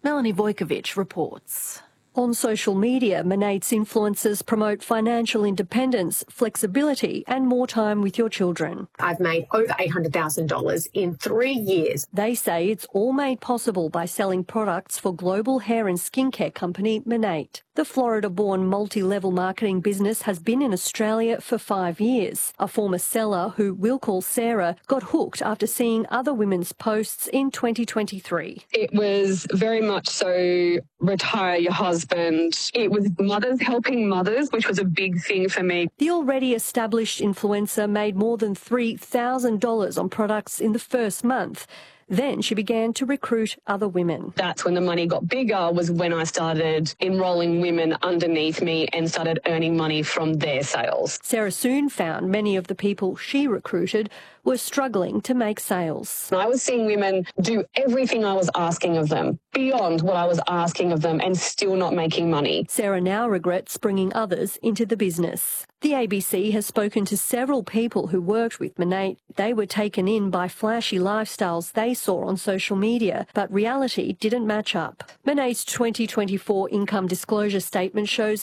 Melanie Vojkovic reports. On social media, Monate's influencers promote financial independence, flexibility and more time with your children. I've made over $800,000 in 3 years. They say it's all made possible by selling products for global hair and skincare company Monate. The Florida-born multi-level marketing business has been in Australia for 5 years. A former seller, who we'll call Sarah, got hooked after seeing other women's posts in 2023. It was very much so retire your husband. It was mothers helping mothers, which was a big thing for me. The already established influencer made more than $3,000 on products in the first month. Then she began to recruit other women. That's when the money got bigger, was when I started enrolling women underneath me and started earning money from their sales. Sarah soon found many of the people she recruited were struggling to make sales. I was seeing women do everything I was asking of them, beyond what I was asking of them, and still not making money. Sarah now regrets bringing others into the business. The ABC has spoken to several people who worked with Monate. They were taken in by flashy lifestyles they saw on social media, but reality didn't match up. Monate's 2024 income disclosure statement shows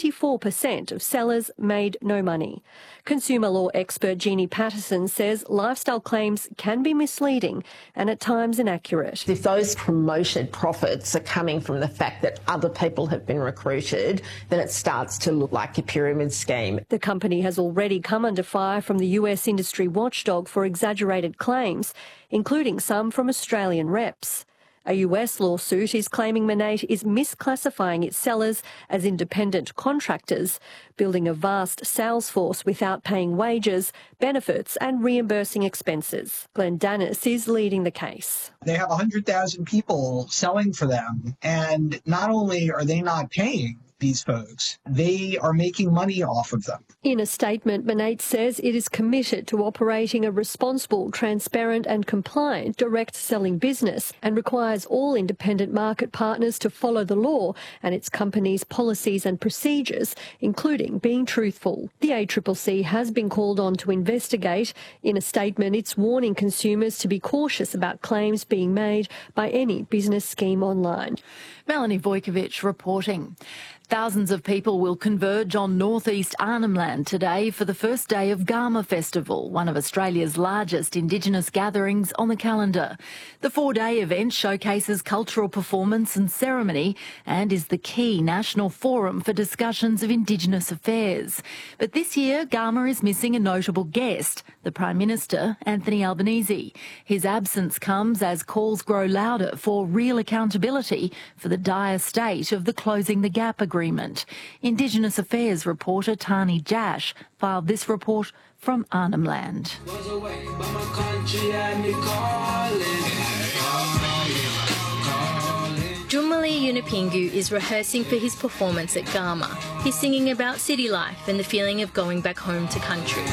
94% of sellers made no money. Consumer law expert Jeannie Patterson says lifestyle claims can be misleading and at times inaccurate. If those promoted profits are coming from the fact that other people have been recruited, then it starts to look like a pyramid scheme. The company has already come under fire from the US industry watchdog for exaggerated claims, including some from Australian reps. A US lawsuit is claiming Monate is misclassifying its sellers as independent contractors, building a vast sales force without paying wages, benefits and reimbursing expenses. Glenn Dennis is leading the case. They have 100,000 people selling for them, and not only are they not paying these folks, they are making money off of them. In a statement, Monate says it is committed to operating a responsible, transparent and compliant direct selling business and requires all independent market partners to follow the law and its company's policies and procedures, including being truthful. The ACCC has been called on to investigate. In a statement, it's warning consumers to be cautious about claims being made by any business scheme online. Melanie Vojkovic reporting. Thousands of people will converge on northeast Arnhem Land today for the first day of Garma Festival, one of Australia's largest Indigenous gatherings on the calendar. The 4-day event showcases cultural performance and ceremony and is the key national forum for discussions of Indigenous affairs. But this year, Garma is missing a notable guest, the Prime Minister, Anthony Albanese. His absence comes as calls grow louder for real accountability for the dire state of the Closing the Gap agreement. Indigenous Affairs reporter Tani Jash filed this report from Arnhem Land. Jumali Yunupingu is rehearsing for his performance at Garma. He's singing about city life and the feeling of going back home to country.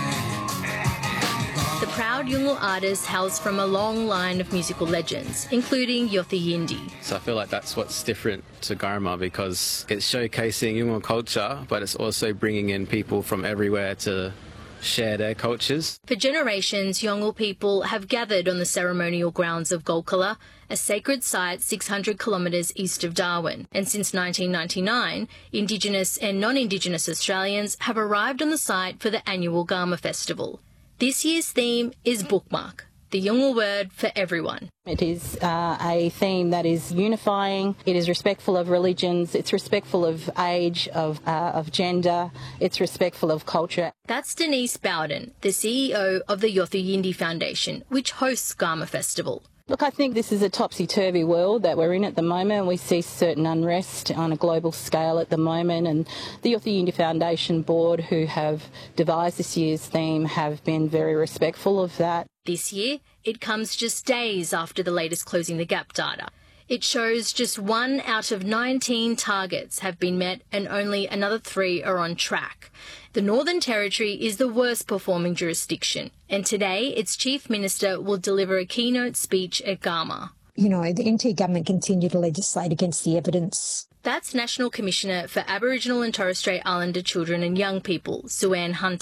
The proud Yolngu artist hails from a long line of musical legends, including Yothu Yindi. So I feel like that's what's different to Garma, because it's showcasing Yolngu culture, but it's also bringing in people from everywhere to share their cultures. For generations, Yolngu people have gathered on the ceremonial grounds of Golkala, a sacred site 600 kilometres east of Darwin. And since 1999, Indigenous and non-Indigenous Australians have arrived on the site for the annual Garma Festival. This year's theme is Bookmark, the Yolngu word for everyone. It is a theme that is unifying. It is respectful of religions. It's respectful of age, of gender. It's respectful of culture. That's Denise Bowden, the CEO of the Yothu Yindi Foundation, which hosts Garma Festival. Look, I think this is a topsy-turvy world that we're in at the moment. We see certain unrest on a global scale at the moment, and the Yothu Yindi Foundation board, who have devised this year's theme, have been very respectful of that. This year, it comes just days after the latest Closing the Gap data. It shows just 1 out of 19 targets have been met and only another 3 are on track. The Northern Territory is the worst performing jurisdiction, and today its Chief Minister will deliver a keynote speech at Garma. You know, the NT government continue to legislate against the evidence. That's National Commissioner for Aboriginal and Torres Strait Islander Children and Young People, Sue Ann Hunter.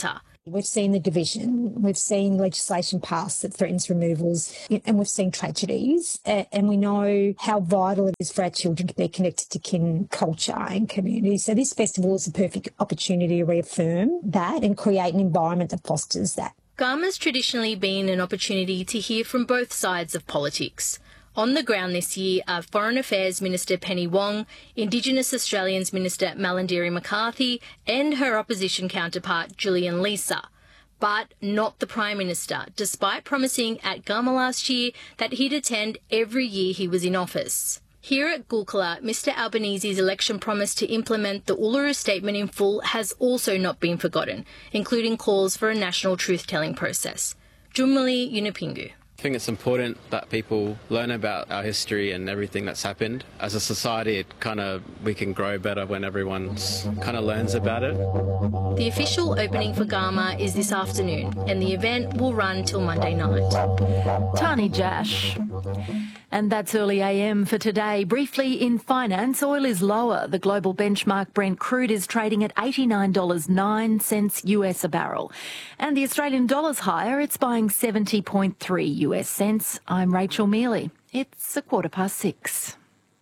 We've seen the division, we've seen legislation passed that threatens removals, and we've seen tragedies, and we know how vital it is for our children to be connected to kin, culture and community. So this festival is a perfect opportunity to reaffirm that and create an environment that fosters that. Garma's traditionally been an opportunity to hear from both sides of politics. On the ground this year are Foreign Affairs Minister Penny Wong, Indigenous Australians Minister Malarndirri McCarthy and her opposition counterpart Julian Leeser. But not the Prime Minister, despite promising at Garma last year that he'd attend every year he was in office. Here at Gulkula, Mr Albanese's election promise to implement the Uluru Statement in full has also not been forgotten, including calls for a national truth-telling process. Jumali Yunupingu. I think it's important that people learn about our history and everything that's happened. As a society, we can grow better when everyone kind of learns about it. The official opening for Garma is this afternoon, and the event will run till Monday night. Tani Jash. And that's early AM for today. Briefly in finance, oil is lower. The global benchmark Brent crude is trading at $89.09 US a barrel. And the Australian dollar's higher. It's buying 70.3 US cents. I'm Rachel Mealy. It's 6:15.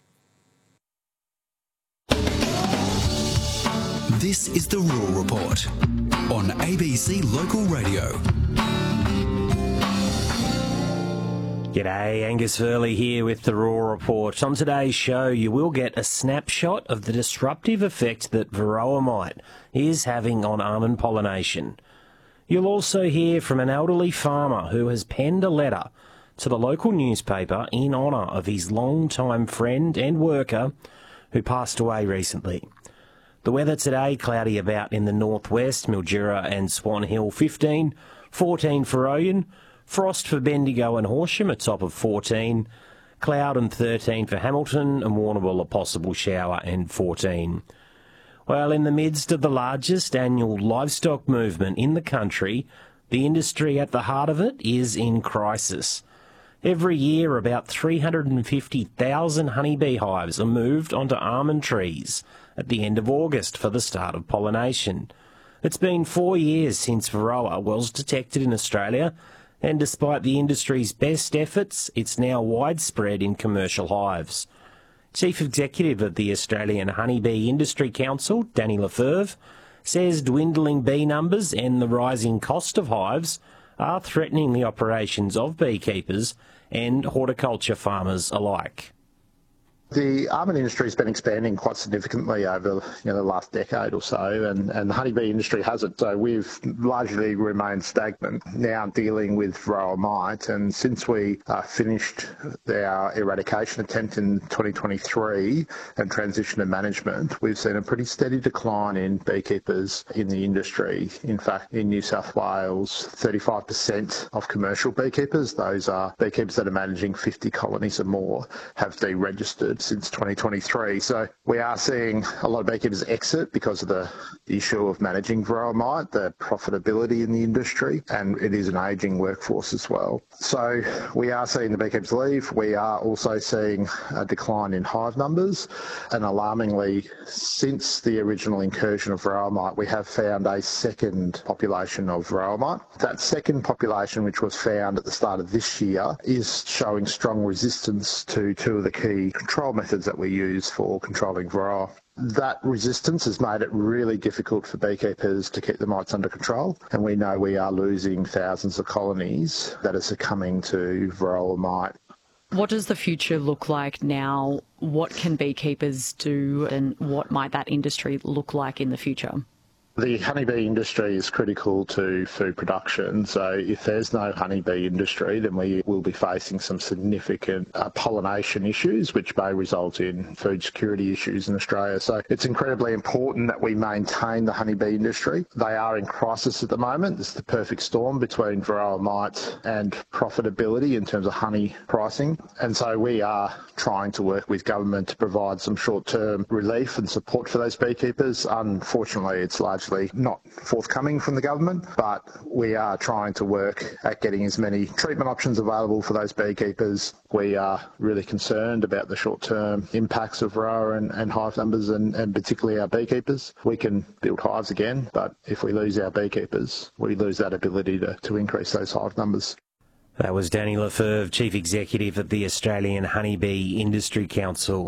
This is the Rural Report on ABC Local Radio. G'day, Angus Verley here with the Rural Report. On today's show, you will get a snapshot of the disruptive effect that varroa mite is having on almond pollination. You'll also hear from an elderly farmer who has penned a letter to the local newspaper in honour of his long-time friend and worker who passed away recently. The weather today, cloudy about in the northwest, Mildura and Swan Hill 15, 14 for Oyen, frost for Bendigo and Horsham, a top of 14, cloud and 13 for Hamilton, and Warrnambool a possible shower and 14. Well, in the midst of the largest annual livestock movement in the country, the industry at the heart of it is in crisis. Every year, about 350,000 honeybee hives are moved onto almond trees at the end of August for the start of pollination. It's been 4 years since varroa was detected in Australia, and despite the industry's best efforts, it's now widespread in commercial hives. Chief Executive of the Australian Honeybee Industry Council, Danny Lefebvre, says dwindling bee numbers and the rising cost of hives are threatening the operations of beekeepers and horticulture farmers alike. The almond industry has been expanding quite significantly over the last decade or so, and the honeybee industry hasn't. So we've largely remained stagnant, now dealing with varroa mite. And since we finished our eradication attempt in 2023 and transition to management, we've seen a pretty steady decline in beekeepers in the industry. In fact, in New South Wales, 35% of commercial beekeepers, those are beekeepers that are managing 50 colonies or more, have deregistered since 2023. So we are seeing a lot of beekeepers exit because of the issue of managing varroa mite, the profitability in the industry, and it is an ageing workforce as well. So we are seeing the beekeepers leave. We are also seeing a decline in hive numbers, and alarmingly, since the original incursion of varroa mite, we have found a second population of varroa mite. That second population, which was found at the start of this year, is showing strong resistance to two of the key control methods that we use for controlling varroa. That resistance has made it really difficult for beekeepers to keep the mites under control, and we know we are losing thousands of colonies that are succumbing to varroa mite. What does the future look like now? What can beekeepers do, and what might that industry look like in the future? The honeybee industry is critical to food production, so if there's no honeybee industry, then we will be facing some significant pollination issues, which may result in food security issues in Australia. So it's incredibly important that we maintain the honeybee industry. They are in crisis at the moment. It's the perfect storm between varroa mite and profitability in terms of honey pricing. And so we are trying to work with government to provide some short-term relief and support for those beekeepers. Unfortunately, it's largely obviously not forthcoming from the government, but we are trying to work at getting as many treatment options available for those beekeepers. We are really concerned about the short-term impacts of Varroa and hive numbers and particularly our beekeepers. We can build hives again, but if we lose our beekeepers, we lose that ability to increase those hive numbers. That was Danny Lefebvre, Chief Executive of the Australian Honeybee Industry Council.